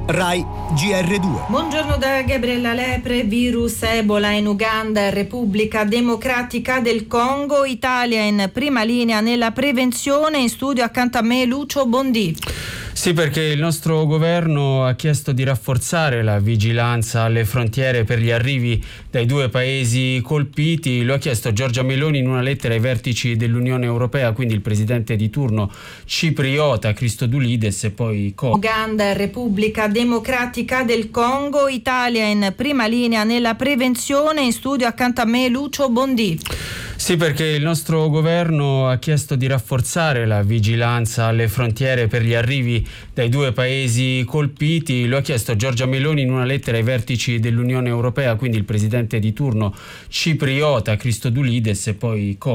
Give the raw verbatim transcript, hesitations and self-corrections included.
Rai G R due. Buongiorno da Gabriella Lepre. Virus Ebola in Uganda, Repubblica Democratica del Congo, Italia in prima linea nella prevenzione. In studio accanto a me Lucio Bondi. Sì, perché il nostro governo ha chiesto di rafforzare la vigilanza alle frontiere per gli arrivi dai due paesi colpiti. Lo ha chiesto Giorgia Meloni in una lettera ai vertici dell'Unione Europea, quindi il presidente di turno cipriota Christodoulides e poi Co. Uganda, Repubblica Democratica del Congo, Italia in prima linea nella prevenzione. In studio accanto a me Lucio Bondi. Sì, perché il nostro governo ha chiesto di rafforzare la vigilanza alle frontiere per gli arrivi dai due paesi colpiti. Lo ha chiesto Giorgia Meloni in una lettera ai vertici dell'Unione Europea, quindi il presidente di turno cipriota Christodoulides e poi Co.